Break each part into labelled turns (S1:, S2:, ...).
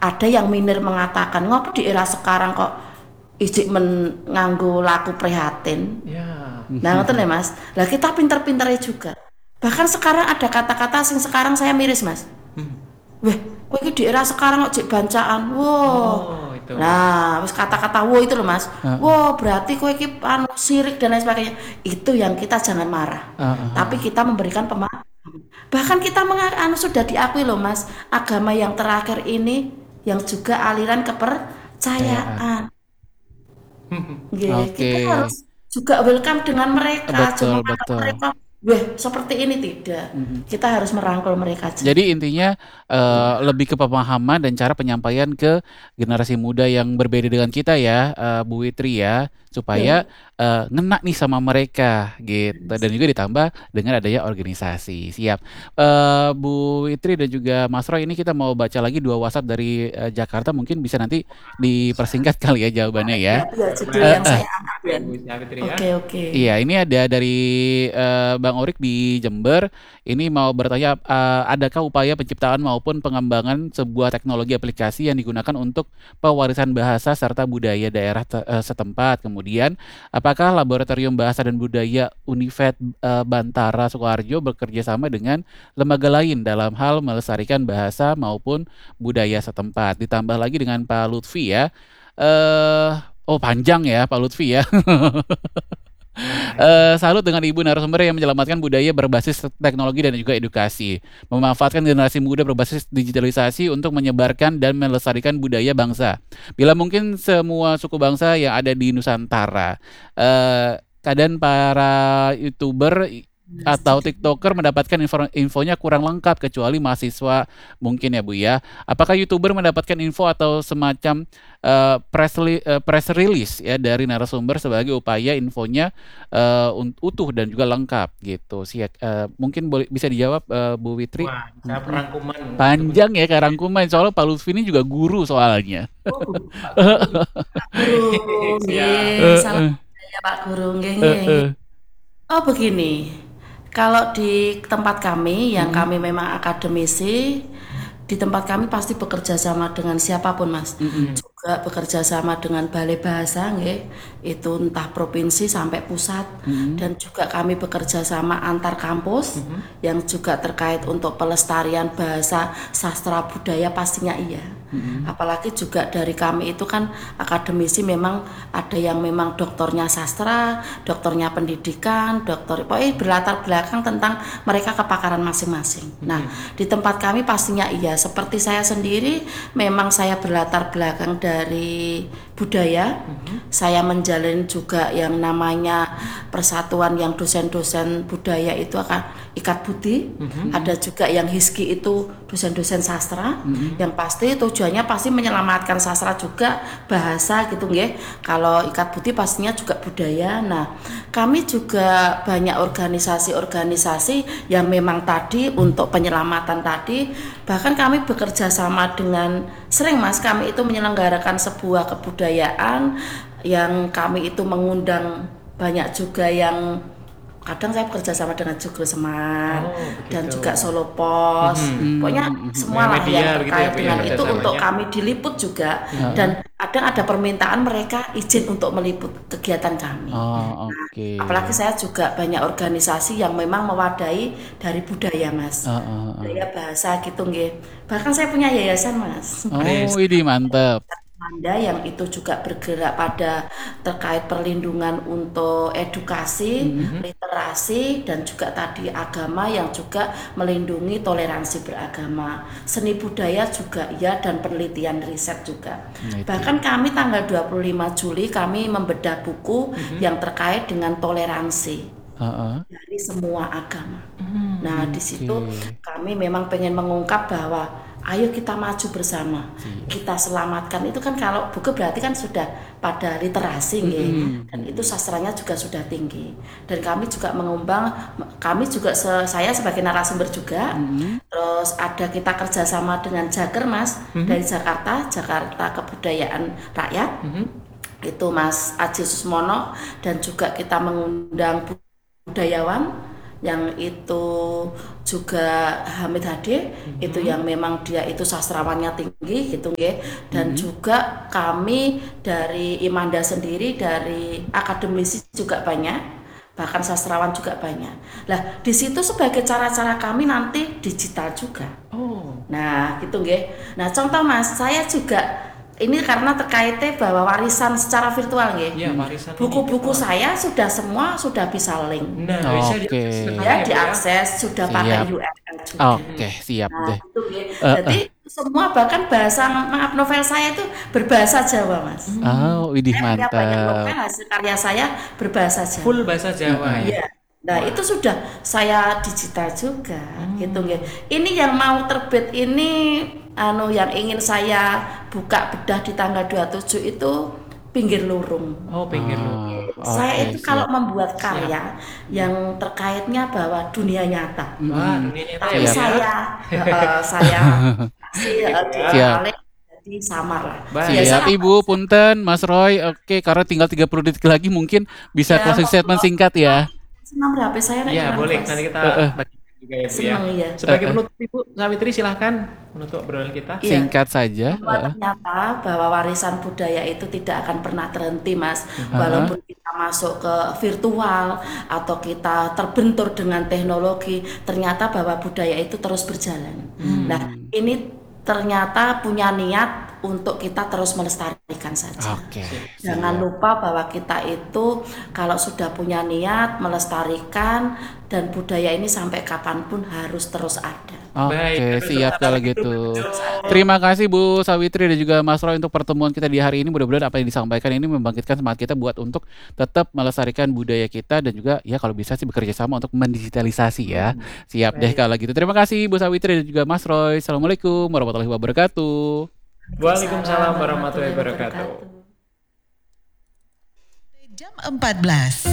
S1: ada yang minir mengatakan ngopo di era sekarang kok ijik nganggo laku prihatin.
S2: Ya.
S1: Nah, ngoten ya Mas. Lah kita pinter-pinternya juga. Bahkan sekarang ada kata-kata sing sekarang saya miris Mas. Weh, kowe iki di era sekarang kok jek bancaan. Wow.
S2: Oh, itu.
S1: Nah, wis kata-kata wow itu loh Mas.
S3: Heeh.
S1: Wow, berarti kowe iki anu sirik dan lain sebagainya. Itu yang kita jangan marah. Tapi
S3: Heeh.
S1: kita memberikan pemahaman. Bahkan kita anu sudah diakui loh Mas, agama yang terakhir ini yang juga aliran
S3: Kayaan.
S1: kepercayaan. Nggih,
S3: Oke.
S1: kita harus juga welcome dengan mereka,
S3: Betul,
S1: jangan menganggap
S3: betul.
S1: mereka, weh seperti ini tidak.
S3: Mhm.
S1: Kita harus merangkul mereka juga.
S3: Jadi intinya lebih ke pemahaman dan cara penyampaian ke generasi muda yang berbeda dengan kita ya, Bu Witri ya, supaya
S1: Betul.
S3: ngena nih sama mereka gitu dan juga ditambah dengan adanya organisasi. Siap. Bu Witri dan juga Mas Roy ini kita mau baca lagi 2 WhatsApp dari Jakarta mungkin bisa nanti dipersingkat kali ya jawabannya ya.
S1: Iya, judul yang
S3: Heeh.
S1: saya angkat
S2: Ya,
S1: kan.
S2: Bu Savitri ya.
S1: Oke.
S3: Iya, ini ada dari Bang Orik di Jember. Ini mau bertanya, adakah upaya penciptaan maupun pengembangan sebuah teknologi aplikasi yang digunakan untuk pewarisan bahasa serta budaya daerah setempat? Kemudian, apakah Laboratorium Bahasa dan Budaya Univet Bantara Sukoharjo bekerja sama dengan lembaga lain dalam hal melestarikan bahasa maupun budaya setempat? Ditambah lagi dengan Pak Lutfi ya. Oh panjang ya Pak Lutfi ya. Salut dengan ibu narasumber yang menyelamatkan budaya berbasis teknologi dan juga edukasi, memanfaatkan generasi muda berbasis digitalisasi untuk menyebarkan dan melestarikan budaya bangsa. Bila mungkin semua suku bangsa yang ada di Nusantara, kadang para youtuber atau tiktoker mendapatkan infonya kurang lengkap kecuali mahasiswa mungkin ya Bu ya. Apakah youtuber mendapatkan info atau semacam press release ya dari narasumber sebagai upaya infonya utuh dan juga lengkap gitu sih. Mungkin bisa dijawab Bu Witri.
S2: Wah, saya perangkuman.
S3: Panjang ya karangkuman soalnya Pak Lutfi ini juga guru soalnya.
S1: Oh, Pak Guru. Pak Guru, nggih,
S2: Siap.
S1: salam
S3: Heeh,
S1: budaya Pak Guru, nggih.
S3: heeh.
S1: Oh, begini. Kalau di tempat kami yang
S3: Mm-mm,
S1: kami memang akademisi, di tempat kami pasti bekerja sama dengan siapapun, Mas.
S3: mm-mm,
S1: Juga bekerja sama dengan balai bahasa, nggih. Itu entah provinsi sampai pusat
S3: mm-mm,
S1: dan juga kami bekerja sama antar kampus yang juga terkait untuk pelestarian bahasa, sastra, budaya pastinya iya.
S3: mm-mm.
S1: Apalagi juga dari kami itu kan akademisi memang ada yang memang doktornya sastra, doktornya pendidikan, doktor pokoknya berlatar belakang tentang mereka kepakaran masing-masing. Nah, di tempat kami pastinya iya. Seperti saya sendiri memang saya berlatar belakang dari budaya. Saya menjalin juga yang namanya persatuan yang dosen-dosen budaya itu akan ikat budi. Ada juga yang hiski itu dosen-dosen sastra. Yang pasti tujuannya pasti menyelamatkan sastra juga bahasa gitu nggih. Kalau ikat budi pastinya juga budaya. Nah, kami juga banyak organisasi-organisasi yang memang tadi untuk penyelamatan tadi, bahkan kami bekerja sama dengan sering Mas kami itu menyelenggarakan sebuah kebudayaan yang kami itu mengundang banyak juga yang kadang saya bekerja sama dengan Joglo Semar
S2: Oh,
S1: dan
S2: begitu.
S1: juga Solo Pos. Pokoknya semua lah
S2: Media
S1: yang
S2: begitu ya,
S1: terkait
S2: Bu, ya,
S1: dengan itu untuk
S2: kerjasamanya.
S1: kami diliput juga
S3: Heeh.
S1: dan kadang ada permintaan mereka izin untuk meliput kegiatan kami.
S3: Oh,
S1: Nah,
S3: oke.
S1: apalagi saya juga banyak organisasi yang memang mewadahi dari budaya Mas.
S3: Heeh, heeh.
S1: Budaya bahasa gitu nggih. Bahkan saya punya yayasan Mas.
S3: Oh,
S2: Wis.
S3: ini mantap.
S1: Anda yang itu juga bergerak pada terkait perlindungan untuk edukasi, literasi, dan juga tadi agama yang juga melindungi toleransi beragama. Seni budaya juga ya dan penelitian riset juga.
S3: Nah, itu.
S1: Bahkan kami tanggal 25 Juli kami membedah buku yang terkait dengan toleransi
S3: Heeh.
S1: dari semua agama. Nah, di situ
S3: Oke.
S1: kami memang pengen mengungkap bahwa ayo kita maju bersama,
S3: Siap.
S1: kita selamatkan. Itu kan kalau buku berarti kan sudah pada literasi, nggih. Dan itu sastranya juga sudah tinggi. Dan kami juga mengembang, kami juga saya sebagai narasumber juga. Terus ada kita kerjasama dengan Jager Mas dari Jakarta, Jakarta Kebudayaan Rakyat. Itu Mas Aji Susmono dan juga kita mengundang budayawan yang itu juga Hamid Hadi, itu yang memang dia itu sastrawannya tinggi gitu nggih. Dan juga kami dari Imanda sendiri, dari akademisi juga banyak, bahkan sastrawan juga banyak. Lah di situ sebagai cara-cara kami nanti digital juga.
S2: Oh,
S1: Nah, gitu nggih. Nah, contoh Mas, saya juga ini karena terkaitnya bahwa warisan secara virtual nggih.
S2: iya warisan ini.
S1: Buku-buku saya sudah bisa link.
S2: Nah, bisa
S3: Oke.
S2: diakses sekarang
S1: Ya,
S2: Bu, ya.
S1: diakses sudah pakai
S3: Siap.
S1: URL juga.
S3: Oke, siap
S1: Nah,
S3: deh.
S1: itu nggih. Jadi semua bahkan bahasa maaf novel saya itu berbahasa Jawa, Mas.
S3: Oh, widih
S1: Saya punya banyak
S3: mantap.
S1: novel hasil karya saya berbahasa Jawa.
S2: Full bahasa Jawa ya.
S1: Iya. Nah, itu sudah saya digital juga, gitu nggih. Ini yang mau terbit ini yang ingin saya buka bedah di tanggal 27 itu Pinggir Lurung.
S2: Oh, pinggir lu.
S1: Saya
S3: Oke,
S1: itu kalau
S3: siap.
S1: membuat karya yang terkaitnya bahwa dunia nyata.
S2: Wah, dunia nyata ya,
S1: Tapi
S2: Bu, ya.
S1: saya kasih
S3: Siap.
S1: dialek jadi samar lah.
S2: Baik.
S3: Siap, Ibu, punten, Mas Roy. Oke, karena tinggal 30 detik lagi mungkin bisa
S1: Ya,
S3: closing statement
S1: monggo.
S3: singkat ya.
S1: Senang HP saya naik
S2: Iya,
S1: kurang
S2: boleh.
S1: pas.
S2: Nanti kita bagikan juga ya, Bu ya.
S1: Senang ya.
S2: Sebagai penutup Ibu Sawitri silahkan menutup obrolan kita.
S1: Iya.
S3: Singkat saja.
S1: Bahwa ternyata bahwa warisan budaya itu tidak akan pernah terhenti, Mas. Walaupun kita masuk ke virtual atau kita terbentur dengan teknologi, ternyata bahwa budaya itu terus berjalan. Nah, ini ternyata punya niat untuk kita terus melestarikan saja.
S3: Oke.
S1: Jangan lupa bahwa kita itu kalau sudah punya niat melestarikan, dan budaya ini sampai kapanpun harus terus ada.
S3: Oke,
S2: Baik,
S3: siap kalau gitu. Terima kasih Bu Sawitri dan juga Mas Roy untuk pertemuan kita di hari ini. Mudah-mudahan apa yang disampaikan ini membangkitkan semangat kita buat untuk tetap melestarikan budaya kita dan juga ya kalau bisa sih bekerja sama untuk mendigitalisasi ya. Siap deh kalau gitu. Terima kasih Bu Sawitri dan juga Mas Roy. Assalamualaikum warahmatullahi wabarakatuh.
S2: Waalaikumsalam warahmatullahi wabarakatuh.
S4: Jam 14.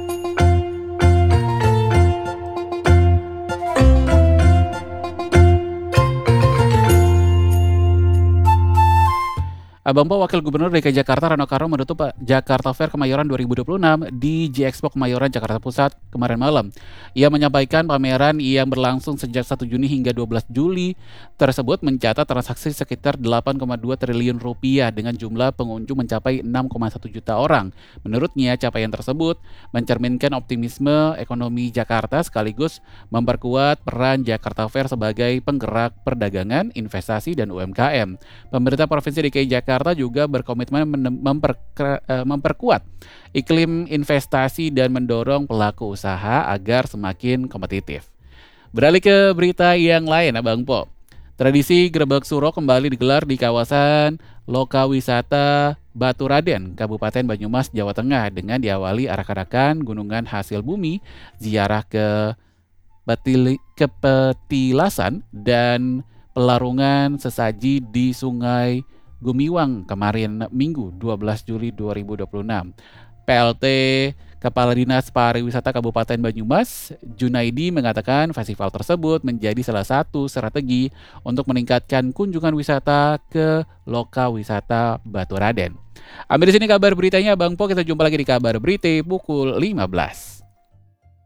S3: Abang Po, Wakil Gubernur DKI Jakarta Rano Karno menutup Jakarta Fair Kemayoran 2026 di G-Expo Kemayoran, Jakarta Pusat kemarin malam. Ia menyampaikan pameran yang berlangsung sejak 1 Juni hingga 12 Juli tersebut mencatat transaksi sekitar 8,2 triliun rupiah dengan jumlah pengunjung mencapai 6,1 juta orang. Menurutnya, capaian tersebut mencerminkan optimisme ekonomi Jakarta sekaligus memperkuat peran Jakarta Fair sebagai penggerak perdagangan, investasi, dan UMKM. Pemerintah Provinsi DKI Jakarta juga berkomitmen memperkuat iklim investasi dan mendorong pelaku usaha agar semakin kompetitif. Beralih ke berita yang lain, Abang Po. Tradisi Grebek Suro kembali digelar di kawasan Loka Wisata Batu Raden, Kabupaten Banyumas, Jawa Tengah dengan diawali arak-arakan gunungan hasil bumi, ziarah ke petilasan dan pelarungan sesaji di Sungai Gumiwang kemarin Minggu 12 Juli 2026. PLT Kepala Dinas Pariwisata Kabupaten Banyumas, Junaidi, mengatakan festival tersebut menjadi salah satu strategi untuk meningkatkan kunjungan wisata ke Loka Wisata Batu Raden. Ambil di sini kabar beritanya, Bang Po. Kita jumpa lagi di kabar berita pukul 15.